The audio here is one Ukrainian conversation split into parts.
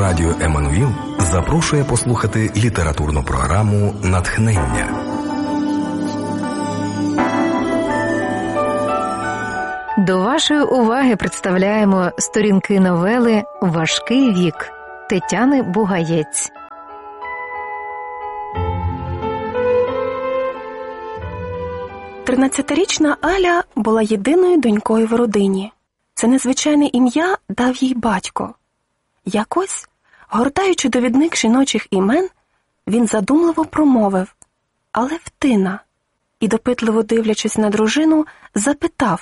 Радіо Еммануїл запрошує послухати літературну програму «Натхнення». До вашої уваги представляємо сторінки новели «Важкий вік» Тетяни Бугаєць. Тринадцятирічна Аля була єдиною донькою в родині. Це незвичайне ім'я дав їй батько. Якось, гортаючи довідник жіночих імен, він задумливо промовив «Алевтина» і, допитливо дивлячись на дружину, запитав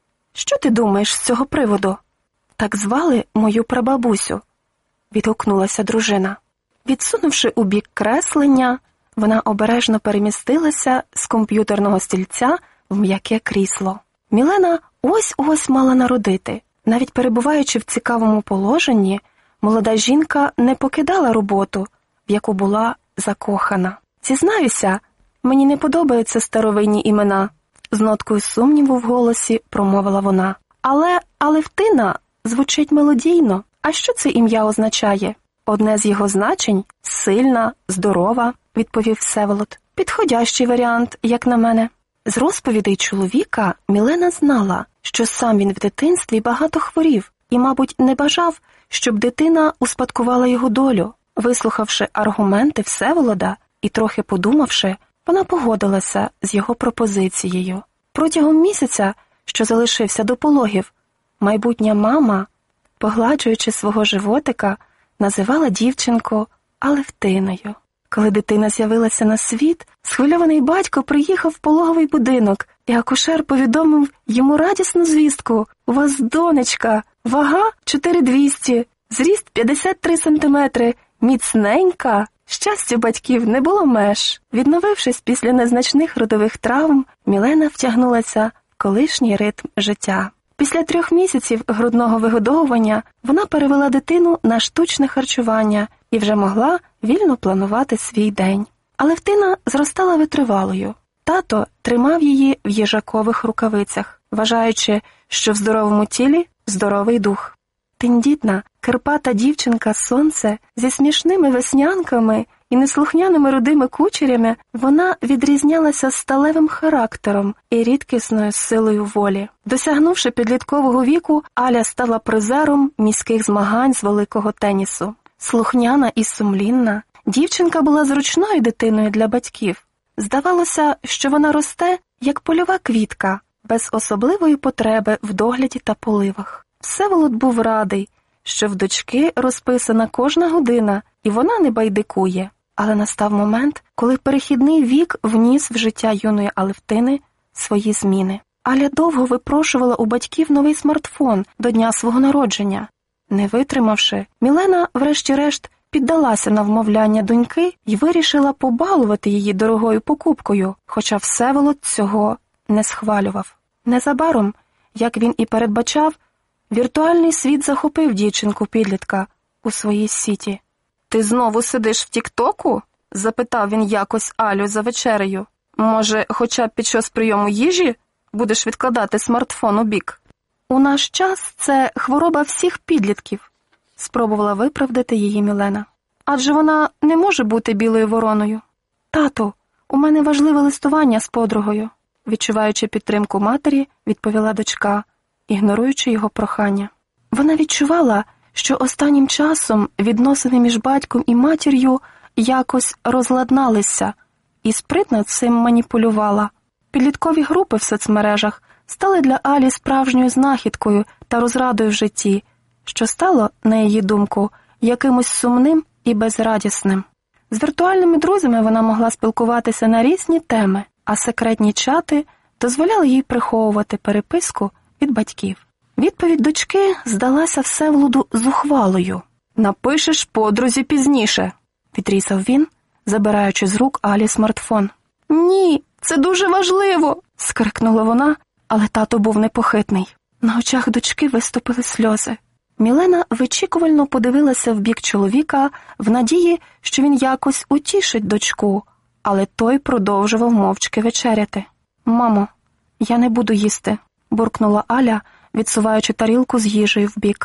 «Що ти думаєш з цього приводу?» «Так звали мою прабабусю», – відгукнулася дружина. Відсунувши у бік креслення, вона обережно перемістилася з комп'ютерного стільця в м'яке крісло. Мілена ось-ось мала народити. Навіть перебуваючи в цікавому положенні, молода жінка не покидала роботу, в яку була закохана. «Зізнаюся, мені не подобаються старовинні імена», – з ноткою сумніву в голосі промовила вона. «Але Алевтина звучить мелодійно. А що це ім'я означає?» «Одне з його значень – сильна, здорова», – відповів Всеволод. «Підходящий варіант, як на мене». З розповідей чоловіка Мілена знала, що сам він в дитинстві багато хворів і, мабуть, не бажав, щоб дитина успадкувала його долю. Вислухавши аргументи Всеволода і трохи подумавши, вона погодилася з його пропозицією. Протягом місяця, що залишився до пологів, майбутня мама, погладжуючи свого животика, називала дівчинку Алевтиною. Коли дитина з'явилася на світ, схвильований батько приїхав в пологовий будинок, і акушер повідомив йому радісну звістку: «У вас донечка, вага 4200, зріст 53 сантиметри, міцненька». Щастю батьків не було меж. Відновившись після незначних родових травм, Мілена втягнулася в колишній ритм життя. Після 3 місяців грудного вигодовування вона перевела дитину на штучне харчування і вже могла вільно планувати свій день. Алевтина зростала витривалою. Тато тримав її в їжакових рукавицях, вважаючи, що в здоровому тілі – здоровий дух. Тендітна, кирпата дівчинка-сонце зі смішними веснянками і неслухняними рудими кучерями, вона відрізнялася сталевим характером і рідкісною силою волі. Досягнувши підліткового віку, Аля стала призером міських змагань з великого тенісу. Слухняна і сумлінна, дівчинка була зручною дитиною для батьків. Здавалося, що вона росте, як польова квітка, без особливої потреби в догляді та поливах. Всеволод був радий, що в дочки розписана кожна година, і вона не байдикує. Але настав момент, коли перехідний вік вніс в життя юної Алевтини свої зміни. Аля довго випрошувала у батьків новий смартфон до дня свого народження. Не витримавши, Мілена, врешті-решт, піддалася на вмовляння доньки і вирішила побалувати її дорогою покупкою, хоча Всеволод цього не схвалював. Незабаром, як він і передбачав, віртуальний світ захопив дівчинку-підлітка у своїй сіті. «Ти знову сидиш в Тік-Току?» – запитав він якось Алю за вечерею. «Може, хоча б під час прийому їжі будеш відкладати смартфон у бік?» «У наш час це хвороба всіх підлітків», – спробувала виправдати її Мілена. «Адже вона не може бути білою вороною». «Тату, у мене важливе листування з подругою», – відчуваючи підтримку матері, відповіла дочка, ігноруючи його прохання. Вона відчувала, що останнім часом відносини між батьком і матір'ю якось розладналися, і спритно цим маніпулювала. Підліткові групи в соцмережах стали для Алі справжньою знахідкою та розрадою в житті, що стало, на її думку, якимось сумним і безрадісним. З віртуальними друзями вона могла спілкуватися на різні теми, а секретні чати дозволяли їй приховувати переписку від батьків. Відповідь дочки здалася Всеволоду зухвалою. «Напишеш подрузі пізніше», – відрізав він, забираючи з рук Алі смартфон. «Ні, це дуже важливо», – скрикнула вона, але тато був непохитний. На очах дочки виступили сльози. Мілена вичікувально подивилася в бік чоловіка в надії, що він якось утішить дочку, але той продовжував мовчки вечеряти. «Мамо, я не буду їсти», – буркнула Аля, відсуваючи тарілку з їжею вбік.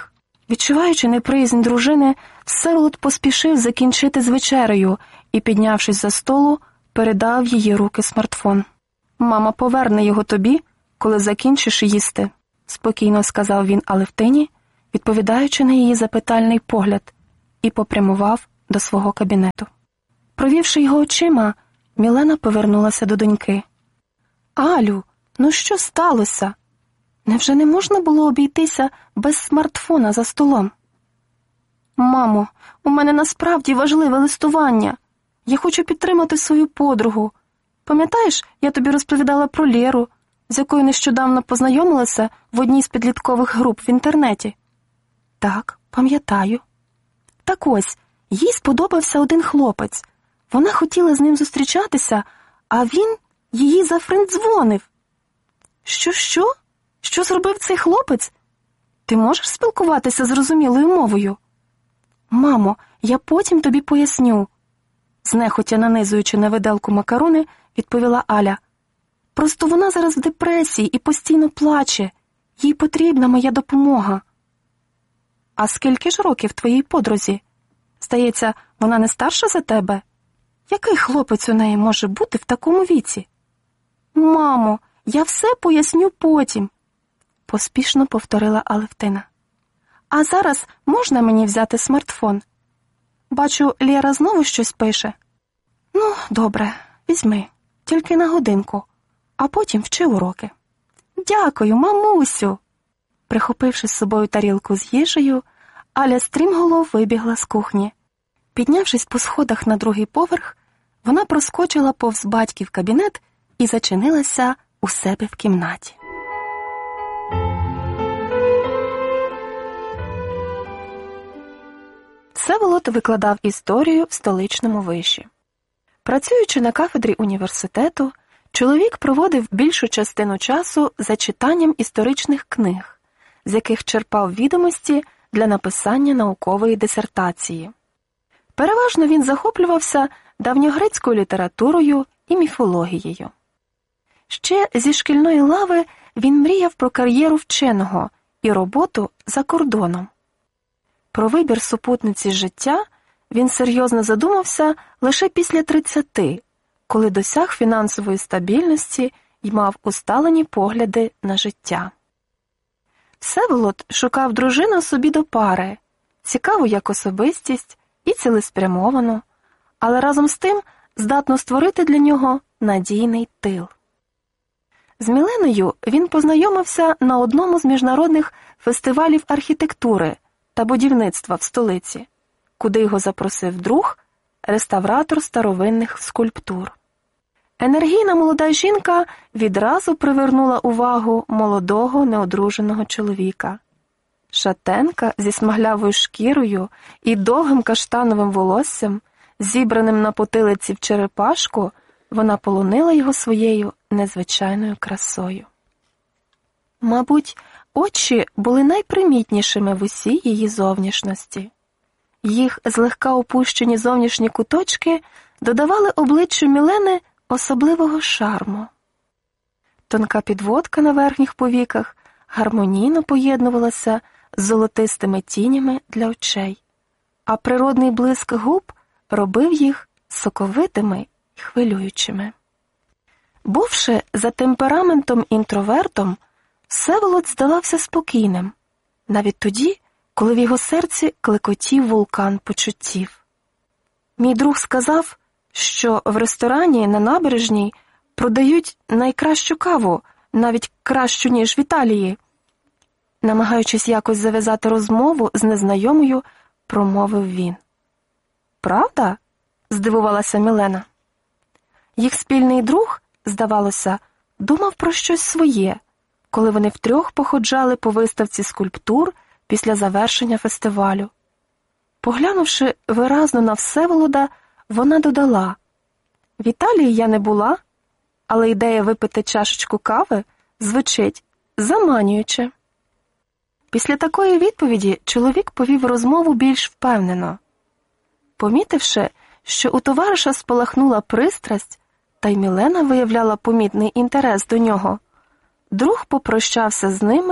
Відчуваючи неприязнь дружини, Всеволод поспішив закінчити з вечерею і, піднявшись за столу, передав її руки смартфон. «Мама поверне його тобі, коли закінчиш їсти», – спокійно сказав він Алевтині, відповідаючи на її запитальний погляд, і попрямував до свого кабінету. Провівши його очима, Мілена повернулася до доньки. «Алю, ну що сталося? Невже не можна було обійтися без смартфона за столом?» «Мамо, у мене насправді важливе листування. Я хочу підтримати свою подругу. Пам'ятаєш, я тобі розповідала про Лєру, з якою нещодавно познайомилася в одній з підліткових груп в інтернеті?» «Так, пам'ятаю». «Так ось, їй сподобався один хлопець. Вона хотіла з ним зустрічатися, а він її зафрендзвонив». «Що? Що зробив цей хлопець? Ти можеш спілкуватися зрозумілою мовою?» «Мамо, я потім тобі поясню», – знехотя нанизуючи на виделку макарони, відповіла Аля. «Просто вона зараз в депресії і постійно плаче. Їй потрібна моя допомога». «А скільки ж років твоїй подрузі? Здається, вона не старша за тебе? Який хлопець у неї може бути в такому віці?» «Мамо, я все поясню потім», – поспішно повторила Алевтина. «А зараз можна мені взяти смартфон? Бачу, Лєра знову щось пише». «Ну, добре, візьми, тільки на годинку, а потім вчи уроки». «Дякую, мамусю!» Прихопивши з собою тарілку з їжею, Аля стрімголов вибігла з кухні. Піднявшись по сходах на другий поверх, вона проскочила повз батьків кабінет і зачинилася у себе в кімнаті. Всеволод викладав історію в столичному виші. Працюючи на кафедрі університету, чоловік проводив більшу частину часу за читанням історичних книг, з яких черпав відомості для написання наукової дисертації. Переважно він захоплювався давньогрецькою літературою і міфологією. Ще зі шкільної лави він мріяв про кар'єру вченого і роботу за кордоном. Про вибір супутниці життя він серйозно задумався лише після 30, коли досяг фінансової стабільності й мав усталені погляди на життя. Всеволод шукав дружину собі до пари, цікаву як особистість і цілеспрямовану, але разом з тим здатну створити для нього надійний тил. З Міленою він познайомився на одному з міжнародних фестивалів архітектури та будівництва в столиці, куди його запросив друг, реставратор старовинних скульптур. Енергійна молода жінка відразу привернула увагу молодого неодруженого чоловіка. Шатенка зі смаглявою шкірою і довгим каштановим волоссям, зібраним на потилиці в черепашку, вона полонила його своєю незвичайною красою. Мабуть, очі були найпримітнішими в усій її зовнішності. Їх злегка опущені зовнішні куточки додавали обличчю Мілени особливого шарму. Тонка підводка на верхніх повіках гармонійно поєднувалася з золотистими тінями для очей, а природний блиск губ робив їх соковитими і хвилюючими. Бувши за темпераментом інтровертом, Всеволод здавався спокійним, навіть тоді, коли в його серці клекотів вулкан почуттів. Мій друг сказав, що в ресторані на набережній продають найкращу каву, навіть кращу, ніж в Італії. Намагаючись якось зав'язати розмову з незнайомою, промовив він. «Правда?» – здивувалася Мілена. Їх спільний друг, здавалося, думав про щось своє, коли вони втрьох походжали по виставці скульптур після завершення фестивалю. Поглянувши виразно на Всеволода, вона додала: «В Італії я не була, але ідея випити чашечку кави звучить заманююче». Після такої відповіді чоловік повів розмову більш впевнено. Помітивши, що у товариша спалахнула пристрасть, та й Мілена виявляла помітний інтерес до нього, друг попрощався з ними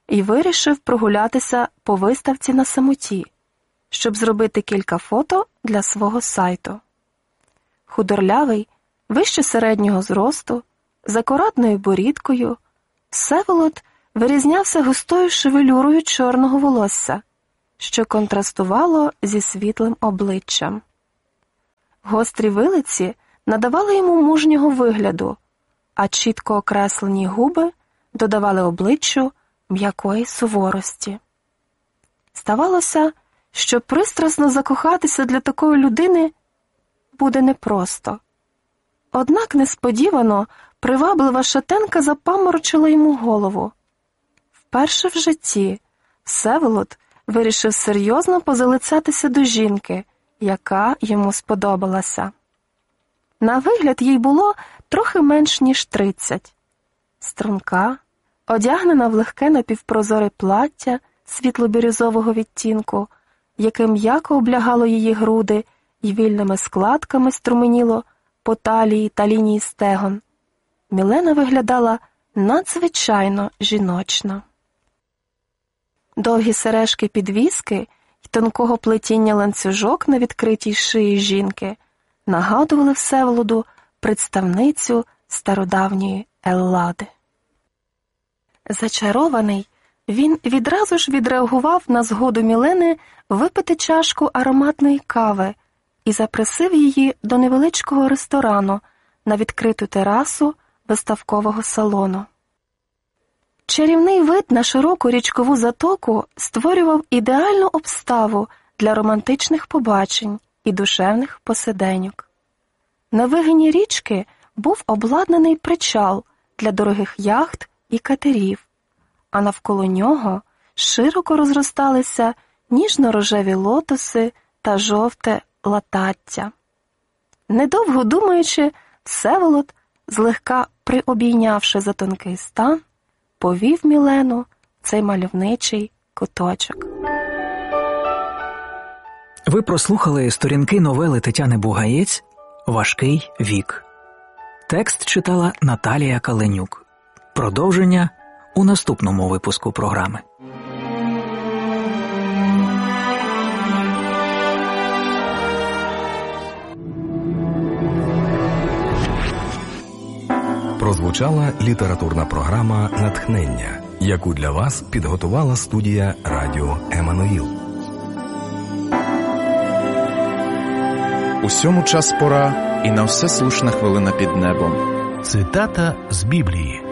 і вирішив прогулятися по виставці на самоті, щоб зробити кілька фото для свого сайту. Худорлявий, вище середнього зросту, з акуратною борідкою, Всеволод вирізнявся густою шевелюрою чорного волосся, що контрастувало зі світлим обличчям. Гострі вилиці надавали йому мужнього вигляду, а чітко окреслені губи додавали обличчю м'якої суворості. Здавалося, що пристрасно закохатися для такої людини буде непросто. Однак несподівано приваблива шатенка запаморочила йому голову. Вперше в житті Всеволод вирішив серйозно позалицятися до жінки, яка йому сподобалася. На вигляд їй було трохи менш ніж 30. Струнка, одягнена в легке напівпрозоре плаття світло-бірюзового відтінку, яке м'яко облягало її груди й вільними складками струменіло по талії та лінії стегон, Мілена виглядала надзвичайно жіночно. Довгі сережки-підвіски й тонкого плетіння ланцюжок на відкритій шиї жінки нагадували Всеволоду представницю стародавньої Еллади. Зачарований, він відразу ж відреагував на згоду Мілени випити чашку ароматної кави і запросив її до невеличкого ресторану на відкриту терасу виставкового салону. Чарівний вид на широку річкову затоку створював ідеальну обставу для романтичних побачень і душевних посиденьок. На вигині річки був обладнаний причал для дорогих яхт і катерів, а навколо нього широко розросталися ніжно-рожеві лотоси та жовте латаття. Недовго думаючи, Всеволод, злегка приобійнявши за тонкий стан, повів Мілену в цей мальовничий куточок. Ви прослухали сторінки новели Тетяни Бугаєць «Важкий вік». Текст читала Наталія Каленюк. Продовження у наступному випуску програми. Прозвучала літературна програма «Натхнення», яку для вас підготувала студія радіо «Еммануїл». Усьому час пора, і на все слушна хвилина під небом. Цитата з Біблії.